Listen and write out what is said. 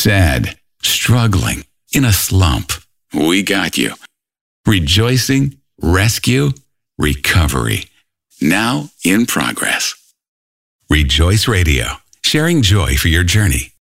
sad, struggling, in a slump. We got you. Rejoicing, rescue, recovery. Now in progress. Rejoice Radio, sharing joy for your journey.